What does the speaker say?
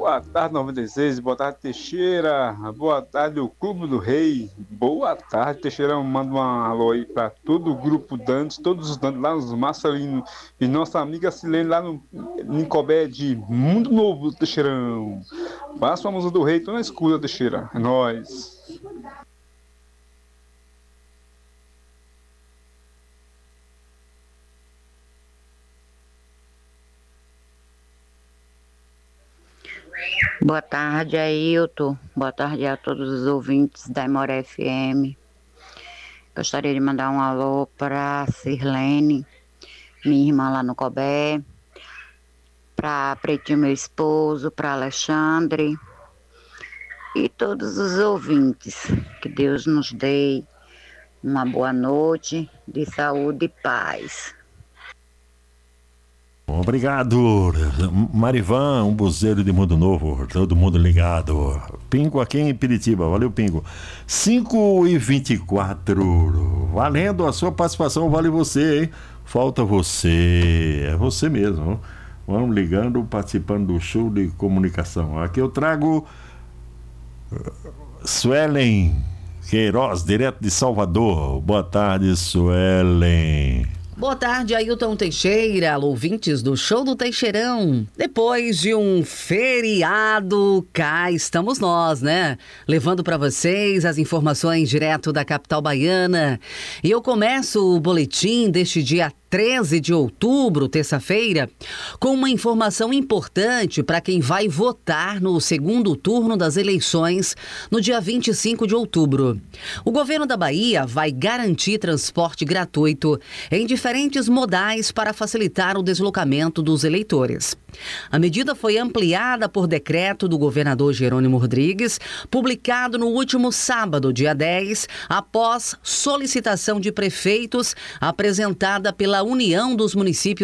Boa tarde, 96. Boa tarde, Teixeira. Boa tarde, o Clube do Rei. Boa tarde, Teixeira. Manda um alô aí para todo o grupo Dantes, todos os Dantes lá nos Marcelino e nossa amiga Silene lá no Nincobé de Mundo Novo, Teixeirão. Passa a música do Rei, tô na escuta, Teixeira. É nóis. Boa tarde, Ailton. Boa tarde a todos os ouvintes da Imora FM. Gostaria de mandar um alô para Sirlene, minha irmã lá no Cobé, para Pretinho, meu esposo, para Alexandre e todos os ouvintes. Que Deus nos dê uma boa noite de saúde e paz. Obrigado, Marivan, um buzeiro de Mundo Novo, todo mundo ligado. Pingo aqui em Piritiba, valeu Pingo. 5h24, valendo a sua participação, vale você, hein? Falta você, é você mesmo. Vamos ligando, participando do show de comunicação. Aqui eu trago Suelen Queiroz, direto de Salvador. Boa tarde, Suelen. Boa tarde, Ailton Teixeira, ouvintes do Show do Teixeirão. Depois de um feriado, cá estamos nós, né? Levando para vocês as informações direto da capital baiana. E eu começo o boletim deste dia 13 de outubro, terça-feira, com uma informação importante para quem vai votar no segundo turno das eleições no dia 25 de outubro. O governo da Bahia vai garantir transporte gratuito em diferentes modais para facilitar o deslocamento dos eleitores. A medida foi ampliada por decreto do governador Jerônimo Rodrigues, publicado no último sábado, dia 10, após solicitação de prefeitos apresentada pela União dos Municípios